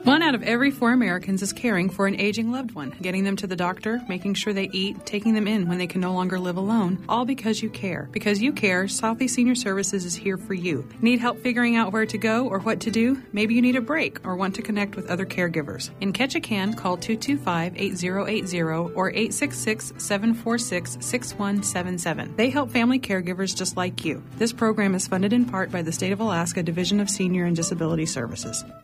1 out of every 4 Americans is caring for an aging loved one, getting them to the doctor, making sure they eat, taking them in when they can no longer live alone, all because you care. Because you care, Southeast Senior Services is here for you. Need help figuring out where to go or what to do? Maybe you need a break or want to connect with other caregivers. In Ketchikan, call 225-8080 or 866-746-6177. They help family caregivers just like you. This program is funded in part by the State of Alaska Division of Senior and Disability Services.